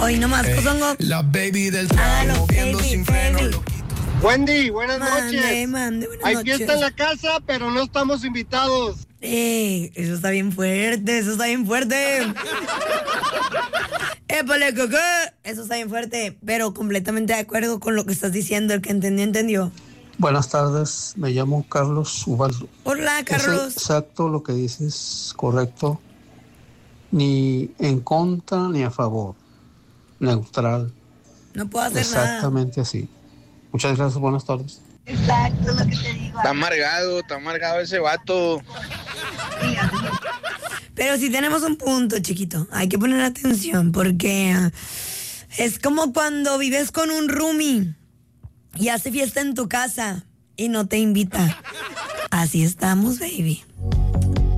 Hoy nomás, Cozongo. La baby del Hágalo, baby. Wendy, buenas noches. Buenas Hay noches. fiesta en la casa, pero no estamos invitados. Eso está bien fuerte, Épale, Coco. Eso está bien fuerte, pero completamente de acuerdo con lo que estás diciendo. El que entendió. Buenas tardes, me llamo Carlos Ubaldo. Hola, Carlos. Es exacto lo que dices, correcto. Ni en contra ni a favor. Neutral. No puedo hacer nada. Exactamente así. Muchas gracias, buenas tardes. Exacto, lo que te digo. Está amargado ese vato. Pero si tenemos un punto, chiquito. Hay que poner atención porque es como cuando vives con un roomie y hace fiesta en tu casa y no te invita. Así estamos, baby.